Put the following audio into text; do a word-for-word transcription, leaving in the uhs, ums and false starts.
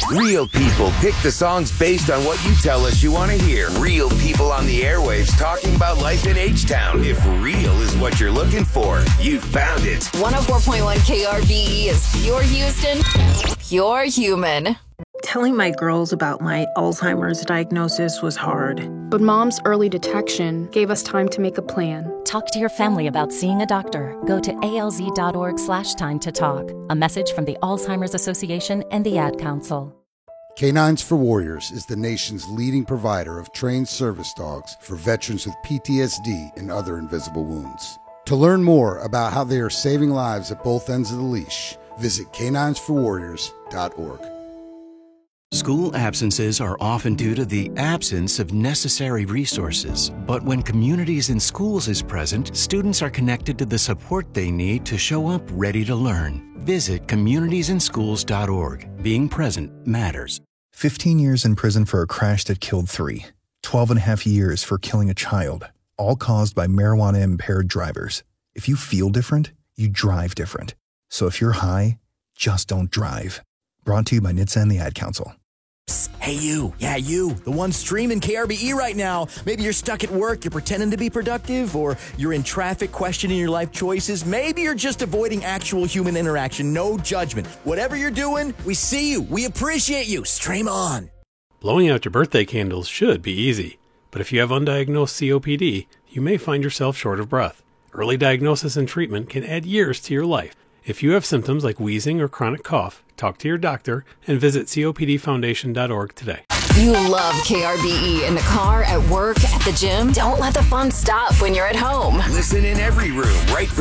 Real people pick the songs based on what you tell us you want to hear. Real people on the airwaves talking about life in H-Town. If real is what you're looking for, you found it. one oh four point one K R B E is pure Houston, pure human. Telling my girls about my Alzheimer's diagnosis was hard. But Mom's early detection gave us time to make a plan. Talk to your family about seeing a doctor. Go to alz.org slash time to talk. A message from the Alzheimer's Association and the Ad Council. Canines for Warriors is the nation's leading provider of trained service dogs for veterans with P T S D and other invisible wounds. To learn more about how they are saving lives at both ends of the leash, visit canines for warriors dot org. School absences are often due to the absence of necessary resources. But when Communities in Schools is present, students are connected to the support they need to show up ready to learn. Visit communities in schools dot org. Being present matters. fifteen years in prison for a crash that killed three. twelve and a half years for killing a child. All caused by marijuana-impaired drivers. If you feel different, you drive different. So if you're high, just don't drive. Brought to you by N H T S A and the Ad Council. Hey you, yeah you, the one streaming K R B E right now. Maybe you're stuck at work, you're pretending to be productive, or you're in traffic questioning your life choices. Maybe you're just avoiding actual human interaction, no judgment. Whatever you're doing, we see you, we appreciate you. Stream on. Blowing out your birthday candles should be easy, but if you have undiagnosed C O P D, you may find yourself short of breath. Early diagnosis and treatment can add years to your life. If you have symptoms like wheezing or chronic cough, talk to your doctor and visit C O P D foundation dot org today. You love K R B E in the car, at work, at the gym. Don't let the fun stop when you're at home. Listen in every room right from